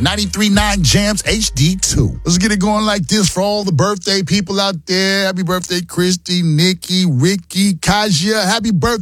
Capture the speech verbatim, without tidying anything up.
ninety-three point nine Jams H D two. Let's get it going like this for all the birthday people out there. Happy birthday, Christy, Nikki, Ricky, Kajia. Happy birthday.